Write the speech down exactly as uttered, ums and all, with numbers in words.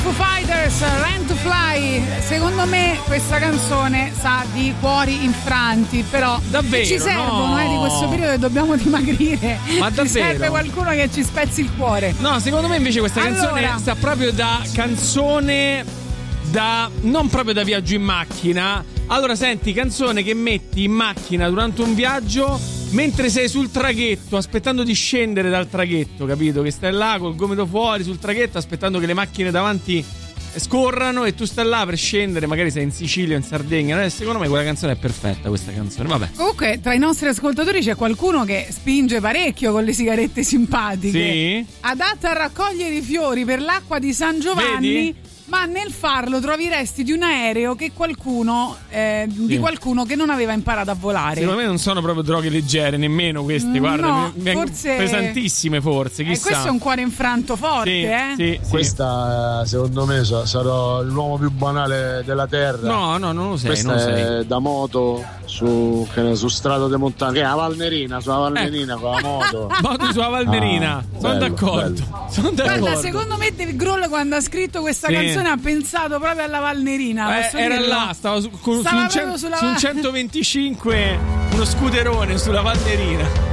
Foo Fighters, Learn to Fly. Secondo me questa canzone sa di cuori infranti, però davvero ci servono no. eh, di questo periodo che dobbiamo dimagrire. Ma davvero? Ci serve qualcuno che ci spezzi il cuore. No, secondo me invece questa allora, canzone sta proprio da canzone da non proprio da viaggio in macchina. Allora senti, canzone che metti in macchina durante un viaggio mentre sei sul traghetto, aspettando di scendere dal traghetto, capito? Che stai là col gomito fuori sul traghetto aspettando che le macchine davanti scorrano e tu stai là per scendere, magari sei in Sicilia o in Sardegna. Eh, secondo me quella canzone è perfetta, questa canzone. Vabbè. Comunque tra i nostri ascoltatori c'è qualcuno che spinge parecchio con le sigarette simpatiche. Sì. Adatta a raccogliere i fiori per l'acqua di San Giovanni. Vedi? Ma nel farlo trovi i resti di un aereo che qualcuno eh, sì. di qualcuno che non aveva imparato a volare. Secondo me non sono proprio droghe leggere, nemmeno queste, guarda, no, mi, mi forse pesantissime forse, chissà. E questo è un cuore infranto forte, sì, eh? Sì, sì. Questa secondo me sarò l'uomo più banale della terra. No, no, non lo sei, questa non lo è sei. Da moto su, che ne, su Strato de Montana, che è la Valnerina, sulla Valnerina eh. con la moto. Moto sulla Valnerina. Ah, sono bello, d'accordo. Bello. Sono d'accordo. Guarda, secondo me Dave Grohl quando ha scritto questa sì. canzone ha pensato proprio alla Valnerina. Eh, era dirlo? là, stava su, con, stava su, un, sulla... su un centoventicinque, uno scooterone sulla Valnerina.